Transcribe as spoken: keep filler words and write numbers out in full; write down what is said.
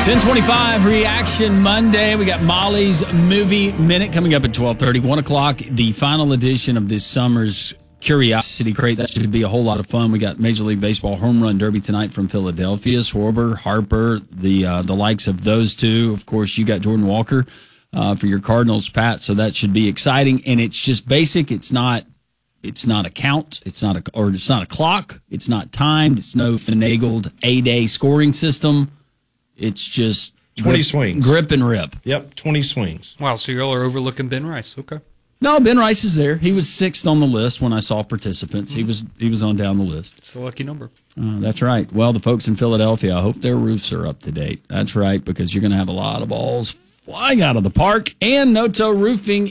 ten twenty-five Reaction Monday. We got Molly's Movie Minute coming up at twelve thirty. one o'clock, the final edition of this summer's Curiosity Crate. That should be a whole lot of fun. We got Major League Baseball Home Run Derby tonight from Philadelphia. Schwarber, Harper, the uh, the likes of those two. Of course, you got Jordan Walker uh, for your Cardinals, Pat. So that should be exciting. And it's just basic. It's not it's not a count. It's not a or it's not a clock. It's not timed. It's no finagled A-day scoring system. It's just twenty grip, swings. Grip and rip. Yep, twenty swings. Wow, so y'all are overlooking Ben Rice. Okay. No, Ben Rice is there. He was sixth on the list when I saw participants. He was he was on down the list. It's a lucky number. Uh, that's right. Well, the folks in Philadelphia, I hope their roofs are up to date. That's right, because you're going to have a lot of balls flying out of the park. And Noto Roofing